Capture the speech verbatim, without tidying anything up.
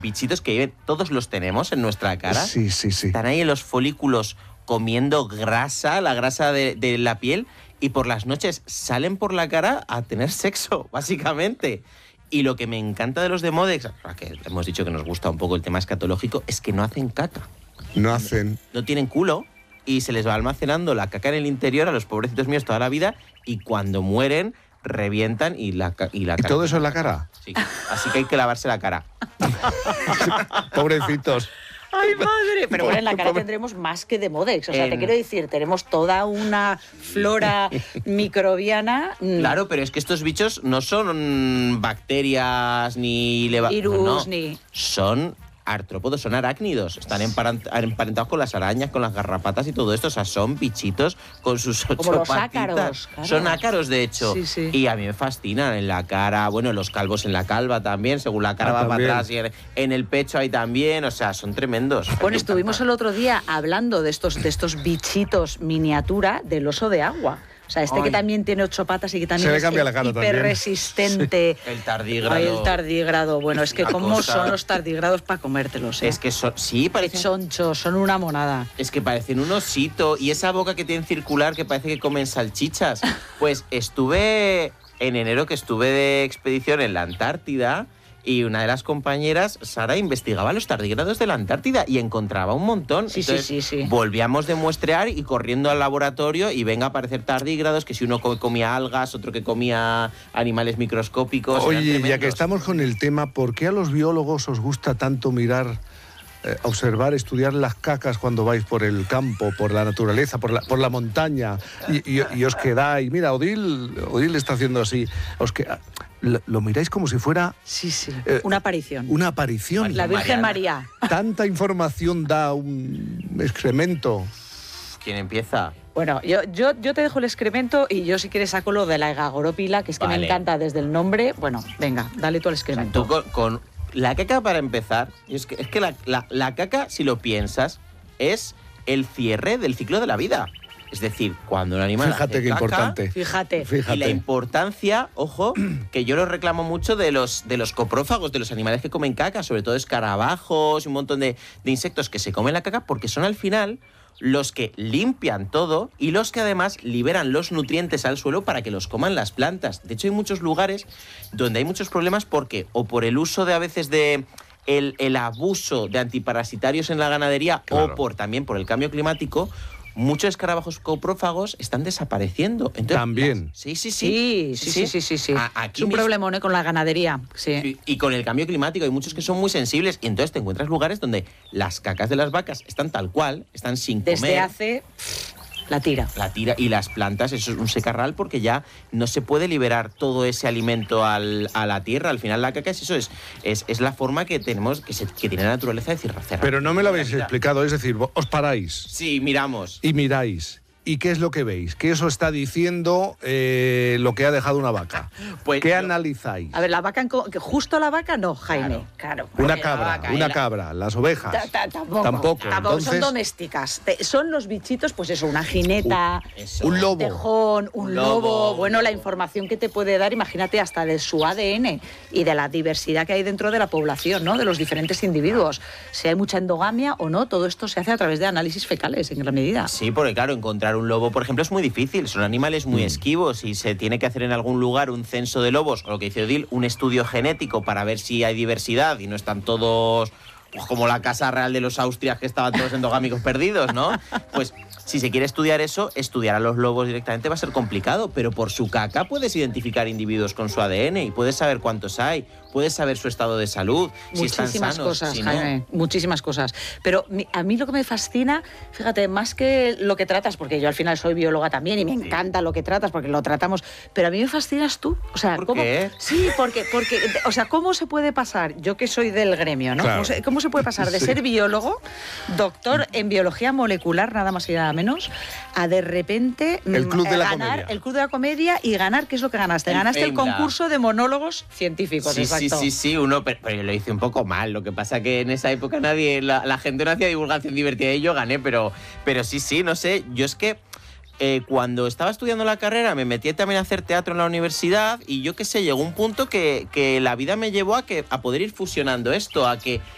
bichitos que viven, todos los tenemos en nuestra cara. Sí, sí, sí. Están ahí en los folículos comiendo grasa, la grasa de, de la piel, y por las noches salen por la cara a tener sexo, básicamente. Y lo que me encanta de los Demodex, que hemos dicho que nos gusta un poco el tema escatológico, es que no hacen caca. No hacen. No tienen culo y se les va almacenando la caca en el interior a los pobrecitos míos toda la vida, y cuando mueren revientan y la, y la ¿Y todo eso en la cara? Sí, así que hay que lavarse la cara. Pobrecitos. ¡Ay, madre! Pero bueno, en la cara tendremos más que Demodex. O sea, En- te quiero decir, tenemos toda una flora microbiana. mm, Claro, pero es que estos bichos no son bacterias ni leva- Virus, no, no. ni- Son artrópodos, son arácnidos. Están emparent- emparentados con las arañas, con las garrapatas y todo esto. O sea, son bichitos con sus ocho Como los patitas. ácaros, claro. Son ácaros, de hecho. Sí, sí. Y a mí me fascinan en la cara. Bueno, los calvos en la calva también. Según la cara Ah, va también. para atrás. Y en, en el pecho hay también. O sea, son tremendos. Bueno, estuvimos el otro día hablando de estos, de estos bichitos miniatura del oso de agua. O sea, este Ay. que también tiene ocho patas y que también Se le es cambia la cara también. hiperresistente. El tardígrado. Ay, el tardígrado. Bueno, es que Una cómo cosa. son los tardígrados para comértelos, ¿eh? Es que son... Sí, Qué parecen... chonchos, son una monada. Es que parecen un osito. Y esa boca que tienen circular que parece que comen salchichas. Pues estuve en enero, que estuve de expedición en la Antártida, y una de las compañeras, Sara, investigaba los tardígrados de la Antártida y encontraba un montón. Sí, sí, Entonces, sí, sí. volvíamos de muestrear y corriendo al laboratorio y venga a aparecer tardígrados, que si uno co- comía algas, otro que comía animales microscópicos. eran Oye, ya que tremendos. estamos con el tema, ¿por qué a los biólogos os gusta tanto mirar, eh, observar, estudiar las cacas cuando vais por el campo, por la naturaleza, por la, por la montaña? Y, y- y os quedáis, mira, Odil, Odil está haciendo así, os que, lo, lo miráis como si fuera Sí, sí. Eh, Una aparición. una aparición. La Virgen Mariana. María. Tanta información da un excremento. ¿Quién empieza? Bueno, yo, yo, yo te dejo el excremento y yo si quieres saco lo de la egagorópila, que es que me Vale. encanta desde el nombre. Bueno, venga, dale tú el excremento. Tú con, con la caca, para empezar, y es que, es que la, la- la caca, si lo piensas, es el cierre del ciclo de la vida. Es decir, cuando un animal Fíjate hace qué caca, importante. Fíjate. Fíjate. y la importancia, ojo, que yo lo reclamo mucho de los, de los coprófagos, de los animales que comen caca, sobre todo escarabajos y un montón de, de insectos que se comen la caca, porque son al final los que limpian todo y los que además liberan los nutrientes al suelo para que los coman las plantas. De hecho, hay muchos lugares donde hay muchos problemas porque o por el uso de a veces de el, el abuso de antiparasitarios en la ganadería, Claro. o por también por el cambio climático, muchos escarabajos coprófagos están desapareciendo. Entonces, También. las- sí, sí, sí. Sí, sí, sí, sí, sí, sí. A- aquí Es un mismo- problemón, ¿eh? Con la ganadería. Sí. Y, y con el cambio climático hay muchos que son muy sensibles, y entonces te encuentras lugares donde las cacas de las vacas están tal cual, están sin comer. Desde hace pff, la tira. La tira, y las plantas, eso es un secarral porque ya no se puede liberar todo ese alimento al- a la tierra. Al final la caca es eso, es, es, es la forma que tenemos, que, se, que tiene la naturaleza de cerrar. Pero no me lo habéis la vida. explicado, es decir, os paráis Sí, miramos. y miráis. ¿Y qué es lo que veis? ¿Qué os está diciendo eh, lo que ha dejado una vaca? Pues ¿Qué yo- analizáis? A ver, la vaca, en co- que justo la vaca no, Jaime. Claro. Una porque la cabra, vaca y una la- cabra, las ovejas. Ta- ta- Tampoco. Tampoco. Tampoco, Entonces, son domésticas. Te- Son los bichitos, pues eso, una jineta, Eso. un lobo. tejón, un, Un lobo. lobo, Bueno, un la lobo. información que te puede dar, imagínate, hasta de su A D N y de la diversidad que hay dentro de la población, ¿no? De los diferentes individuos. Si hay mucha endogamia o no, todo esto se hace a través de análisis fecales, en gran medida. Sí, porque claro, encontrar un lobo, por ejemplo, es muy difícil. Son animales muy esquivos y se tiene que hacer en algún lugar un censo de lobos, o lo que dice Odil, un estudio genético para ver si hay diversidad y no están todos pues, como la Casa Real de los Austrias, que estaban todos endogámicos perdidos, ¿no? Pues si se quiere estudiar eso, estudiar a los lobos directamente va a ser complicado, pero por su caca puedes identificar individuos con su A D N y puedes saber cuántos hay, puedes saber su estado de salud, si están Muchísimas sanos, cosas, si no. Jaime, muchísimas cosas. Pero mi- a mí lo que me fascina, fíjate, más que lo que tratas, porque yo al final soy bióloga también y me encanta lo que tratas, porque lo tratamos, pero a mí me fascinas tú. O sea, ¿Por ¿cómo? qué? Sí, porque, porque, o sea, ¿cómo se puede pasar, yo que soy del gremio, ¿no? Claro. ¿Cómo, se, cómo se puede pasar de Sí. ser biólogo, doctor en biología molecular, nada más y nada menos, a de repente El mm, Club de la ganar Comedia. el club de la comedia y ganar, ¿qué es lo que ganaste? El Ganaste el FameLab. concurso de monólogos científicos, Sí, sí, exacto. sí, sí, uno, pero, pero yo lo hice un poco mal. Lo que pasa que en esa época nadie, la, la gente no hacía divulgación divertida y yo gané, pero, pero sí, sí, no sé. Yo es que eh, cuando estaba estudiando la carrera me metí también a hacer teatro en la universidad y yo qué sé, llegó un punto que, que la vida me llevó a, que, a poder ir fusionando esto, a que